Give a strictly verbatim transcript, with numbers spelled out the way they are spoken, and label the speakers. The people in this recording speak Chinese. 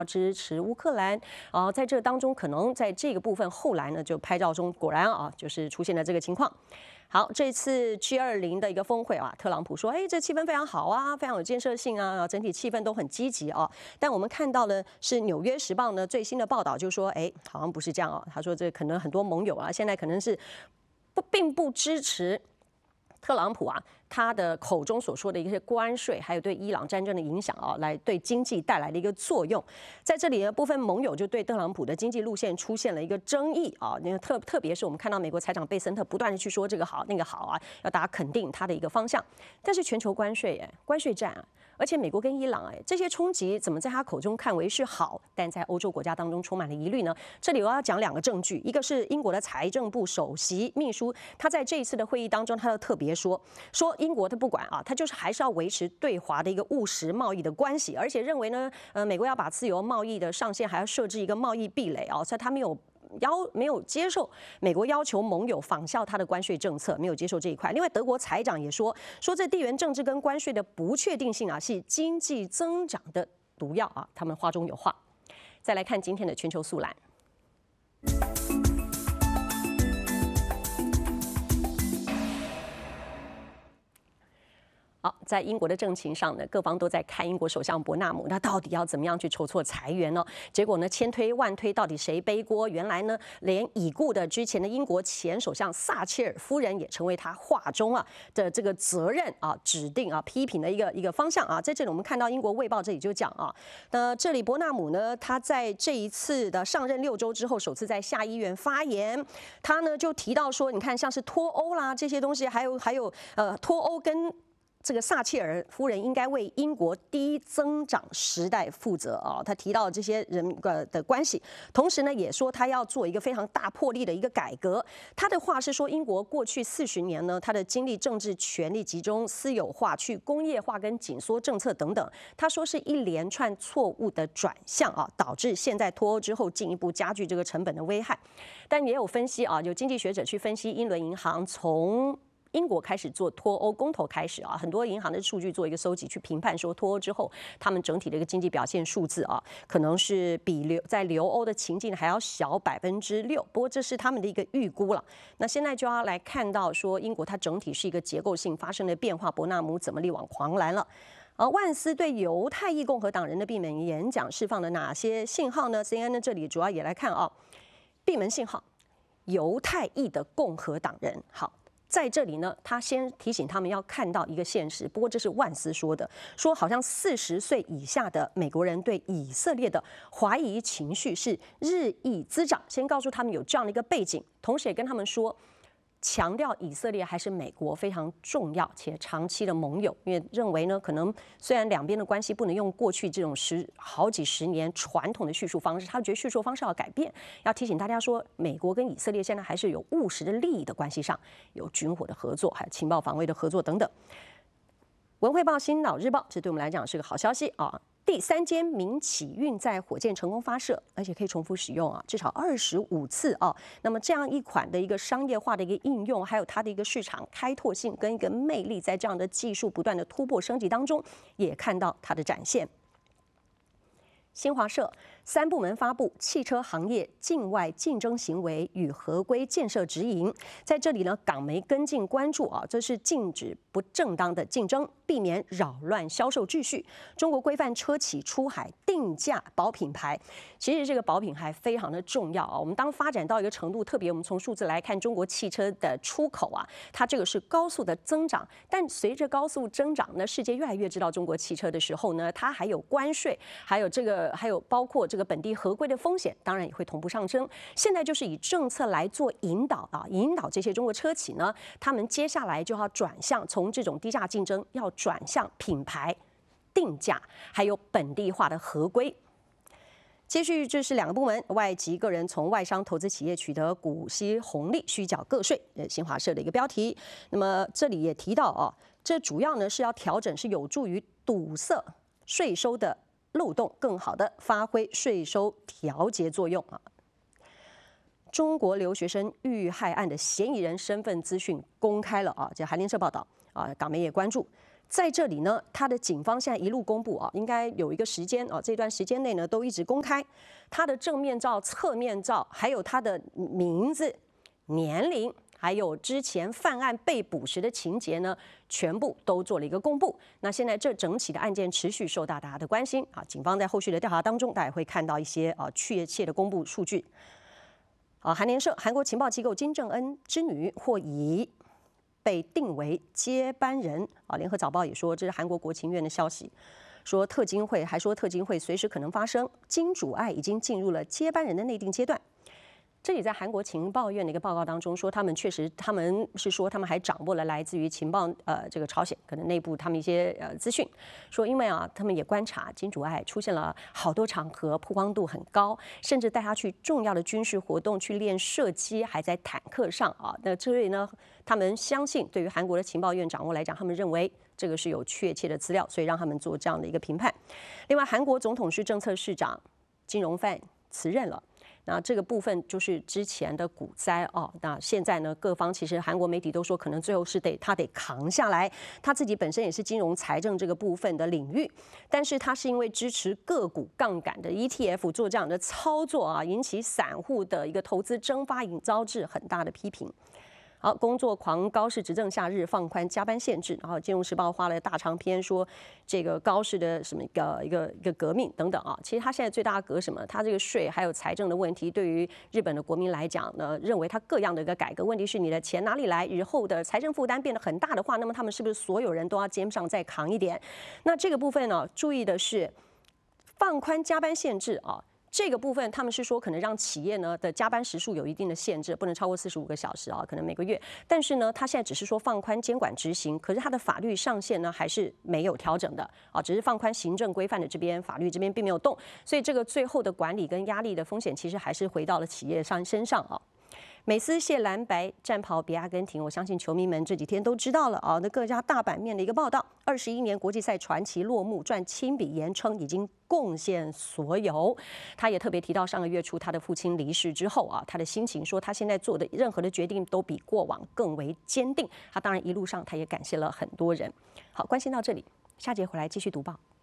Speaker 1: 支持乌克兰啊，在这当中，可能在这个部分后来呢，就拍照中果然啊，就是出现了这个情况。好，这次 G 二十 的一个峰会啊，特朗普说，哎，这气氛非常好啊，非常有建设性啊，整体气氛都很积极啊。但我们看到的是《纽约时报》呢最新的报道，就说，哎，好像不是这样啊。他说，这可能很多盟友啊，现在可能是不并不支持特朗普啊，他的口中所说的一些关税，还有对伊朗战争的影响啊，来对经济带来的一个作用，在这里呢，部分盟友就对特朗普的经济路线出现了一个争议啊。那个特特别是我们看到美国财长贝森特不断的去说这个好那个好啊，要大家肯定他的一个方向。但是全球关税哎，关税战啊，而且美国跟伊朗哎这些冲击怎么在他口中看为是好，但在欧洲国家当中充满了疑虑呢？这里我要讲两个证据，一个是英国的财政部首席秘书，他在这一次的会议当中，他要特别说说英国他不管啊，他就是还是要维持对华的一个务实贸易的关系，而且认为呢，呃，美国要把自由贸易的上限还要设置一个贸易壁垒啊，所以他没有。要没有接受美国要求盟友仿效他的关税政策，没有接受这一块。另外，德国财长也说说这地缘政治跟关税的不确定性啊，是经济增长的毒药啊。他们话中有话。再来看今天的全球速览。好，在英国的政情上呢，各方都在看英国首相伯纳姆，那到底要怎么样去筹措裁员呢？结果呢，千推万推，到底谁背锅？原来呢，连已故的之前的英国前首相撒切尔夫人也成为他话中啊的这个责任啊指定啊批评的一个一个方向啊。在这里我们看到英国卫报这里就讲啊，那这里伯纳姆呢，他在这一次的上任六周之后，首次在下议院发言，他呢就提到说，你看像是脱欧啦这些东西，还有还有呃脱欧跟这个撒切尔夫人应该为英国低增长时代负责啊，他提到这些人呃的关系，同时呢也说他要做一个非常大魄力的一个改革。他的话是说，英国过去四十年呢，他的经历政治权力集中、私有化、去工业化跟紧缩政策等等，他说是一连串错误的转向啊，导致现在脱欧之后进一步加剧这个成本的危害。但也有分析啊，有经济学者去分析英伦银行从英国开始做脱欧公投开始啊，很多银行的数据做一个收集，去评判说脱欧之后他们整体的一个经济表现数字啊，可能是比留在留欧的情境还要小百分之六。不过这是他们的一个预估了。那现在就要来看到说，英国它整体是一个结构性发生的变化，伯纳姆怎么力挽狂澜了？而万斯对犹太裔共和党人的闭门演讲释放了哪些信号呢 ？C N N 呢这里主要也来看啊，闭门信号，犹太裔的共和党人好。在这里呢，他先提醒他们要看到一个现实，不过这是万斯说的，说好像四十岁以下的美国人对以色列的怀疑情绪是日益滋长。先告诉他们有这样的一个背景，同时也跟他们说，强调以色列还是美国非常重要且长期的盟友，因为认为呢，可能虽然两边的关系不能用过去这种十好几十年传统的叙述方式，他觉得叙述方式要改变，要提醒大家说，美国跟以色列现在还是有务实的利益的关系上，有军火的合作，还有情报防卫的合作等等。文汇报、新岛日报，这对我们来讲是个好消息啊。第三间民企运载火箭成功发射，而且可以重复使用啊，至少二十五次啊。那么这样一款的一个商业化的一个应用，还有它的一个市场开拓性跟一个魅力，在这样的技术不断的突破升级当中，也看到它的展现。新华社三部门发布汽车行业境外竞争行为与合规建设指引，在这里呢，港媒跟进关注啊，这是禁止不正当的竞争，避免扰乱销售秩序。中国规范车企出海定价保品牌，其实这个保品牌非常的重要啊。我们当发展到一个程度，特别我们从数字来看，中国汽车的出口啊，它这个是高速的增长，但随着高速增长呢，世界越来越知道中国汽车的时候呢，它还有关税，还有这个。还有包括这个本地合规的风险，当然也会同步上升。现在就是以政策来做引导啊，引导这些中国车企呢，他们接下来就要转向从这种低价竞争，要转向品牌定价，还有本地化的合规。接续，这是两个部门，外籍个人从外商投资企业取得股息红利，需缴个税。呃，新华社的一个标题。那么这里也提到啊，这主要呢是要调整，是有助于堵塞税收的漏洞，更好的发挥税收调节作用啊。中国留学生遇害案的嫌疑人身份资讯公开了啊，这韩联社报道啊，港媒也关注。 在这里呢，他的警方现在一路公布啊，应该有一个时间啊，这段时间内呢都一直公开他的正面照、侧面照，还有他的名字、年龄，还有之前犯案被捕时的情节呢，全部都做了一个公布。那现在这整起的案件持续受到大家的关心啊，警方在后续的调查当中，大家会看到一些啊确切的公布数据。啊，韩联社韩国情报机构金正恩之女或已被定为接班人啊。联合早报也说，这是韩国国情院的消息，说特金会还说特金会随时可能发生，金主爱已经进入了接班人的内定阶段。这里在韩国情报院的一个报告当中说，他们确实，他们是说他们还掌握了来自于情报呃这个朝鲜可能内部他们一些呃资讯，说因为啊他们也观察金主爱出现了好多场合，曝光度很高，甚至带他去重要的军事活动去练射击，还在坦克上啊。那这里呢，他们相信对于韩国的情报院掌握来讲，他们认为这个是有确切的资料，所以让他们做这样的一个评判。另外，韩国总统室政策市长金荣范辞任了。那这个部分就是之前的股灾哦，那现在呢，各方其实韩国媒体都说，可能最后是得他得扛下来。他自己本身也是金融财政这个部分的领域，但是他是因为支持个股杠杆的 E T F 做这样的操作啊，引起散户的一个投资蒸发，引遭致很大的批评。好，工作狂高市执政下日放宽加班限制，然后《金融时报》花了大长篇说这个高市的什么一个一个一个革命等等啊。其实他现在最大的革什么？他这个税还有财政的问题，对于日本的国民来讲呢，认为他各样的一个改革，问题是你的钱哪里来？日后的财政负担变得很大的话，那么他们是不是所有人都要肩上再扛一点？那这个部分呢，注意的是放宽加班限制啊。这个部分，他们是说可能让企业呢的加班时数有一定的限制，不能超过四十五个小时啊，可能每个月。但是呢，他现在只是说放宽监管执行，可是他的法律上限呢还是没有调整的啊，只是放宽行政规范的这边，法律这边并没有动，所以这个最后的管理跟压力的风险，其实还是回到了企业上身上啊。美斯卸蓝白战袍别阿根廷，我相信球迷们这几天都知道了啊。那各家大版面的一个报道，二十一年国际赛传奇落幕，赚亲笔言称已经贡献所有。他也特别提到上个月初他的父亲离世之后啊，他的心情说他现在做的任何的决定都比过往更为坚定。他当然一路上他也感谢了很多人。好，关心到这里，下节回来继续读报。